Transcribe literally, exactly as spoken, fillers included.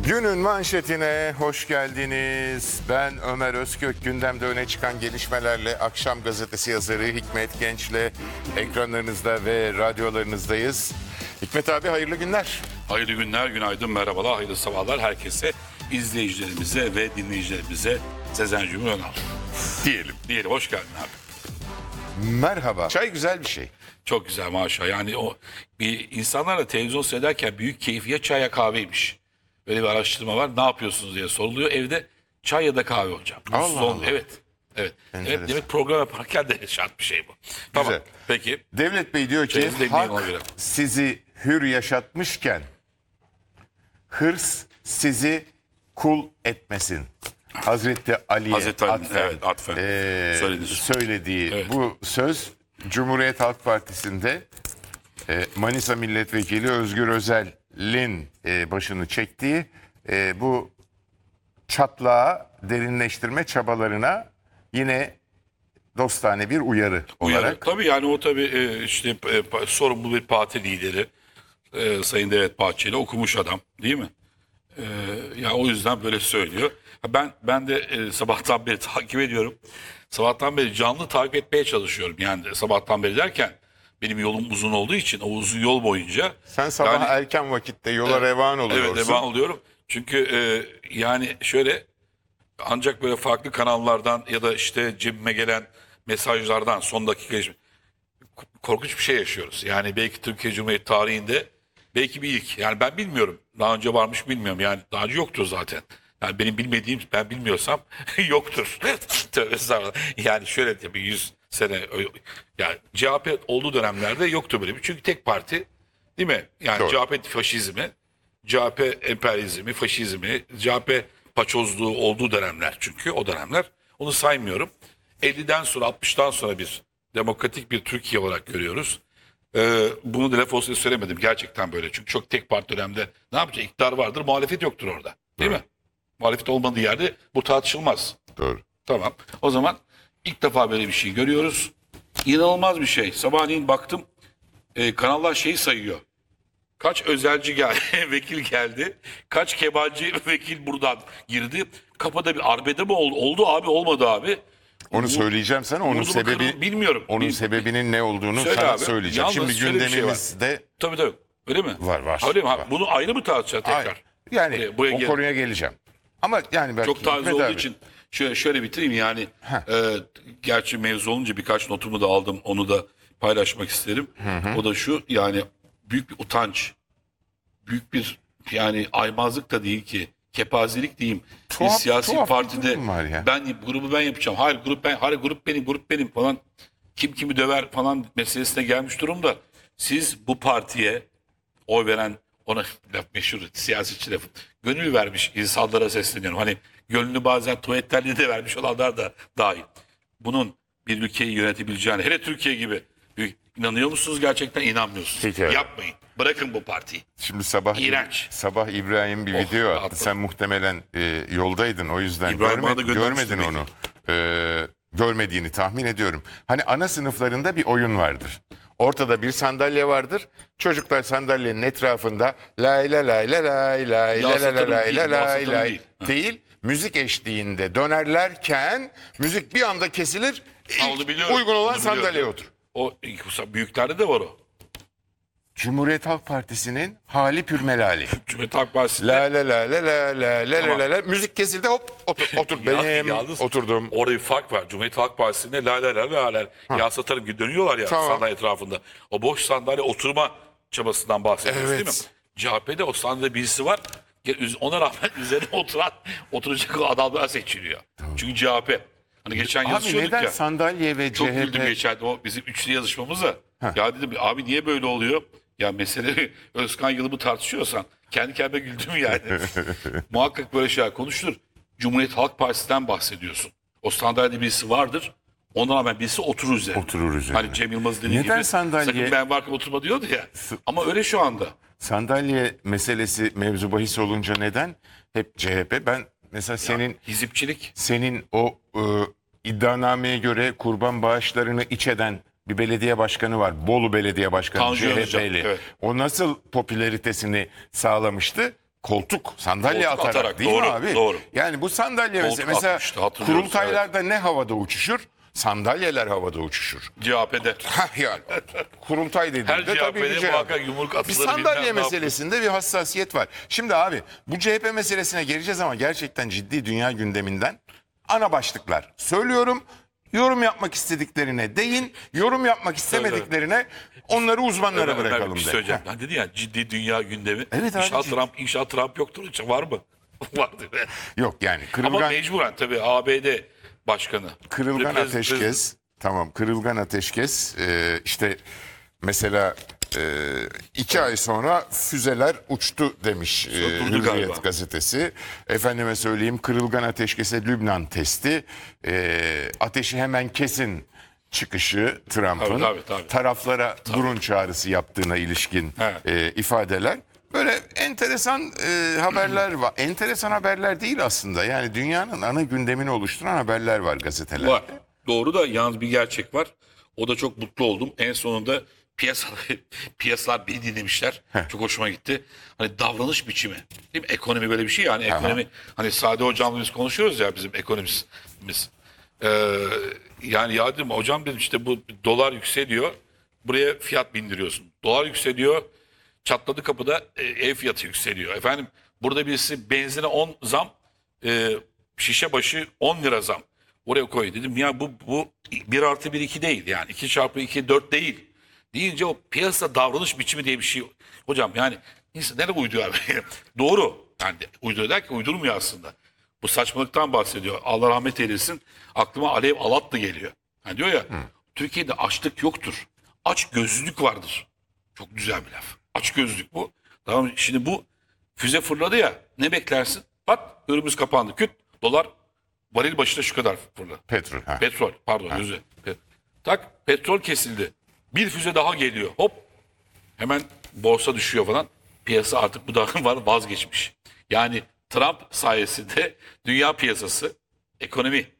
Günün manşetine hoş geldiniz. Ben Ömer Özkök. Gündemde öne çıkan gelişmelerle Akşam Gazetesi yazarı Hikmet Genç'le ekranlarınızda ve radyolarınızdayız. Hikmet abi hayırlı günler. Hayırlı günler, günaydın, merhabalar, hayırlı sabahlar herkese, izleyicilerimize ve dinleyicilerimize Sezen Cumhur Önal. Diyelim. Diyelim, hoş geldin abi. Merhaba. Çay güzel bir şey. Çok güzel maşallah. Yani o bir insanlarla televizyon seyrederken büyük keyif ya çay ya kahveymiş. Böyle bir araştırma var. Ne yapıyorsunuz diye soruluyor. Evde çay ya da kahve hocam. Allah Mutsuz Allah. olun. Evet. Evet. Enteresan. Evet. Demek program yaparken de şart bir şey bu. Tamam. Güzel. Peki. Devlet Bey diyor ki Devlet Bey'in hak ona göre. sizi hür yaşatmışken hırs sizi kul etmesin. Hazreti Ali'ye Hazreti Ali, atfen, evet, atfen eee, söyledi. söylediği Evet. bu söz Cumhuriyet Halk Partisi'nde e, Manisa Milletvekili Özgür Özel'in e, başını çektiği e, bu çatlağı derinleştirme çabalarına yine dostane bir uyarı Uyarı. olarak. Tabii yani o tabii e, işte e, pa- sorumlu bir parti lideri e, Sayın Devlet Bahçeli okumuş adam değil mi? E, ya o yüzden böyle söylüyor. Ha, Ben ben de e, sabahtan beri takip ediyorum. Sabahtan beri canlı takip etmeye çalışıyorum. Yani de sabahtan beri derken benim yolum uzun olduğu için o uzun yol boyunca. Sen sabah yani- erken vakitte yola revan oluyorsun. Evet devam oluyorum. Çünkü e, yani şöyle ancak böyle farklı kanallardan ya da işte cebime gelen mesajlardan son dakika gelişme korkunç bir şey yaşıyoruz. Yani belki Türkiye Cumhuriyeti tarihinde belki bir ilk. Yani ben bilmiyorum. Daha önce varmış bilmiyorum. Yani daha önce yoktur zaten. Yani benim bilmediğim ben bilmiyorsam yoktur. Tövbe estağfurullah. Yani şöyle tabii yüz sene yani C H P olduğu dönemlerde yoktu böyle bir. Çünkü tek parti değil mi? Yani Doğru. C H P faşizmi, C H P emperyalizmi, faşizmi, C H P paçozluğu olduğu dönemler çünkü o dönemler. Onu saymıyorum. elliden sonra altmıştan sonra bir demokratik bir Türkiye olarak görüyoruz. Ee, bunu da laf olsun diye söylemedim. Gerçekten böyle. Çünkü çok tek parti dönemde ne yapacak? İktidar vardır, muhalefet yoktur orada. Değil mi? Muhalefet olmadığı yerde bu tartışılmaz. Doğru. Tamam. O zaman ilk defa böyle bir şey görüyoruz. İnanılmaz bir şey. Sabahleyin baktım e, kanallar şeyi sayıyor. Kaç özelci geldi, vekil geldi. Kaç kebancı vekil buradan girdi. Kapıda bir arbede mi oldu? Oldu abi, olmadı abi. Onu Bu- söyleyeceğim sana. Onun Yurdumu sebebi kırıl- bilmiyorum. Onun Bil- sebebinin ne olduğunu Söyle sana abi. söyleyeceğim. Yalnız Şimdi şöyle bir şey var. gündemimizde Tabii tabii. Öyle mi? var var. Öyle mi? Ha, var. Bunu ayrı mı tartışacağız tekrar? Hayır. Yani Buraya- buraya o gel- konuya geleceğim. Ama yani belki Çok taze Hikmet olduğu abi, için şöyle, şöyle bitireyim yani. Heh. E, gerçi mevzu olunca birkaç notumu da aldım. Onu da paylaşmak isterim. O da şu yani büyük bir utanç. Büyük bir yani aymazlık da değil ki. Kepazelik diyeyim. Tuhaf- bir siyasi tuhaf bir partide durum var ya. ben grubu ben yapacağım. Hayır grup ben, hayır grup benim, grup benim falan. Kim kimi döver falan meselesine gelmiş durumda. Siz bu partiye oy veren ona laf meşhur siyasetçi lafı gönül vermiş insanlara sesleniyorum. Hani gönlünü bazen tuvaletlerde de vermiş olanlar da dahil. Bunun bir ülkeyi yönetebileceğine hele Türkiye gibi inanıyor musunuz gerçekten inanmıyorsunuz. Peki, evet. Yapmayın. Bırakın bu partiyi. şimdi sabah İğrenç. sabah İbrahim bir Oh, video attı. rahatladım. Sen muhtemelen e, yoldaydın o yüzden İbrahim bana görme- da göndermişti görmedin belki. onu. E, görmediğini tahmin ediyorum. Hani ana sınıflarında bir oyun vardır. Ortada bir sandalye vardır. Çocuklar sandalyenin etrafında lay lay lay lay lay lay Ya lay lay satarım lay değil, lay ya lay satarım lay değil. Ha. değil. Müzik eşliğinde dönerlerken müzik bir anda kesilir. Ha, İlk onu biliyorum, uygun olan onu biliyorum. sandalyeye otur. O büyüklerde de var o. Cumhuriyet Halk Partisi'nin hali pürmelali. Cumhuriyet Halk Partisi'nde La la la la la la la Tamam. la la müzik kesildi hop otur, otur. Ya- benim yalnız oturdum. Orada bir fark var. Cumhuriyet Halk Partisi'nde la la la la la ya satarım gibi dönüyorlar ya Tamam. sandalye etrafında. O boş sandalye oturma çabasından bahsediyoruz Evet. değil mi? C H P'de o sandalye birisi var. Ona rağmen üzerine oturan oturacak o adamlar seçiliyor. Çünkü C H P. Hani geçen Abi yazışıyorduk neden ya. sandalye ve Çok C H güldüm P geçen o bizim üçlü yazışmamıza. Ya dedim abi niye böyle oluyor? Ya mesele Özkan Yılmaz'ı tartışıyorsan kendi kendime güldüm yani. Muhakkak böyle şeyler konuşulur. Cumhuriyet Halk Partisi'nden bahsediyorsun. O sandalyede birisi vardır. Ona rağmen birisi oturur üzerine. Oturur üzerine. Hani Cem Yılmaz dediği Neden gibi sandalye- sakın ben varken oturma diyordu ya. Ama öyle şu anda. sandalye meselesi mevzu bahis olunca neden? Hep C H P. Ben mesela senin Hizipçilik. senin o e, iddianameye göre kurban bağışlarını iç eden bir belediye başkanı var. Bolu Belediye Başkanı Tanju C H Özcan, P'li. evet. O nasıl popülaritesini sağlamıştı? Koltuk, sandalye Koltuk atarak, atarak, değil doğru, mi abi? doğru. Yani bu sandalye Koltuk mesela, mesela atmıştı, hatırlıyoruz, kurultaylarda ne havada uçuşur? Sandalyeler havada uçuşur. C H P'de. Hah yani kurultay Her dediğinde C H tabii bir P'de C H P. muhakkak yumruk Bir atılır. sandalye bilmem ne meselesinde bir hassasiyet var. Şimdi abi bu C H P meselesine geleceğiz ama gerçekten ciddi dünya gündeminden ana başlıklar söylüyorum. Yorum yapmak istediklerine değin, yorum yapmak istemediklerine onları uzmanlara yapıyor. Ben bırakalım bir şey de. söyleyeceğim. Ben dedi ya ciddi dünya gündemi. Evet abi, İnşallah ciddi. Trump, inşallah Trump yoktur. Hiç var mı? Vardı be. Yok yani Ama kırılgan, mecburen tabii A B D başkanı. kırılgan Prez- ateşkes. Tamam, kırılgan ateşkes. Ee, işte mesela e, iki ay sonra füzeler uçtu demiş e, durdu Hürriyet galiba. gazetesi. Efendime söyleyeyim, kırılgan ateşkese Lübnan testi. E, ateşi hemen kesin çıkışı Trump'ın Tabii, tabii, tabii. taraflara durun çağrısı yaptığına ilişkin Evet. e, ifadeler. Böyle enteresan e, haberler var. Enteresan haberler değil aslında. Yani dünyanın ana gündemini oluşturan haberler var gazetelerde. Var. Doğru da yalnız bir gerçek var. O da çok mutlu oldum. En sonunda piyasa, piyasalar beni dinlemişler. Çok hoşuma gitti. Hani davranış biçimi. Değil mi? Ekonomi böyle bir şey yani. Ekonomi hani Sade hocamla biz konuşuyoruz ya, bizim ekonomistimiz. Ee, yani ya dedim hocam, dedim işte bu dolar yükseliyor. Buraya fiyat bindiriyorsun. Dolar yükseliyor. Çatladı kapıda, e, ev fiyatı yükseliyor. Efendim burada birisi benzine on zam, e, şişe başı on lira zam. Oraya koy dedim ya, bu bu bir artı bir iki değil, yani iki çarpı iki dört değil. Deyince o piyasa davranış biçimi diye bir şey. Hocam yani insan nereye uyduruyor abi? Doğru. Yani uyduruyor derken uydurmuyor aslında. Bu saçmalıktan bahsediyor. Allah rahmet eylesin. Aklıma Alev Alatlı geliyor. Hani diyor ya, Türkiye'de açlık yoktur. Aç gözlülük vardır. Çok güzel bir laf. Aç gözlük bu. Tamam, şimdi bu füze fırladı ya, ne beklersin? Pat, önümüz kapandı. Küt, dolar varil başına şu kadar fırladı. Petrol. Ha. Petrol, pardon özür. Pe- Tak, petrol kesildi. Bir füze daha geliyor. Hop. Hemen borsa düşüyor falan. Piyasa artık bu da var, vazgeçmiş. Yani Trump sayesinde dünya piyasası, ekonomi